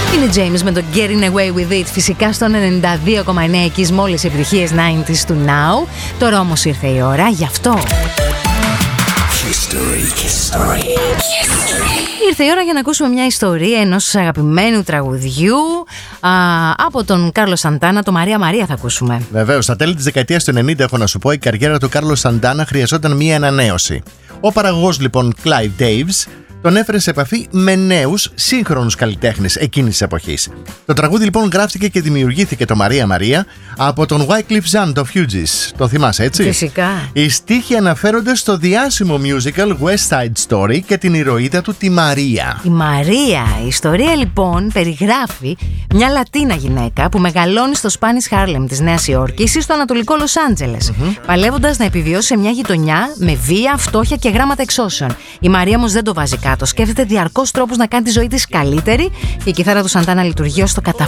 Είναι James με το Getting Away With It, φυσικά στον 92,9 εκεί με όλες οι επιτυχίες 90s του Now. Τώρα όμως ήρθε η ώρα γι' αυτό. Ήρθε η ώρα για να ακούσουμε μια ιστορία ενός αγαπημένου τραγουδιού από τον Κάρλο Σαντάνα, το Μαρία Μαρία θα ακούσουμε. Βεβαίως, στα τέλη της δεκαετίας του 90 έχω να σου πω, η καριέρα του Κάρλο Σαντάνα χρειαζόταν μια ανανέωση. Ο παραγωγός λοιπόν Clive Davis τον έφερε σε επαφή με νέους σύγχρονους καλλιτέχνες εκείνης της εποχής. Το τραγούδι λοιπόν γράφτηκε και δημιουργήθηκε το Μαρία Μαρία από τον Wyclef Jean, το Fugees. Το θυμάσαι, έτσι? Φυσικά. Οι στίχοι αναφέρονται στο διάσημο musical West Side Story και την ηρωίδα του, τη Μαρία. Η Μαρία. Η ιστορία λοιπόν περιγράφει μια Λατίνα γυναίκα που μεγαλώνει στο Spanish Harlem της Νέας Υόρκης ή στο ανατολικό Λος Άντζελες, παλεύοντας να επιβιώσει σε μια γειτονιά με βία, φτώχεια και γράμματα εξώσεων. Η Μαρία όμως δεν το βάζει κάτω. Σκέφτεται διαρκώς τρόπους να κάνει τη ζωή της καλύτερη και η κιθάρα του Σαντάνα λειτουργεί ως το καταφύγιο